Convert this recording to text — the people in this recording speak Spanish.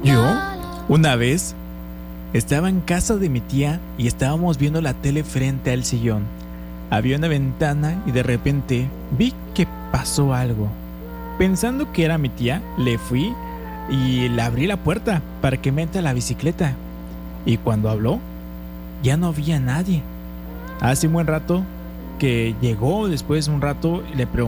Yo, una vez, estaba en casa de mi tía y estábamos viendo la tele frente al sillón. Había una ventana y de repente vi que pasó algo. Pensando que era mi tía, le fui y le abrí la puerta para que meta la bicicleta. Y cuando habló, ya no había nadie. Hace un buen rato que llegó, después de un rato, le pregunté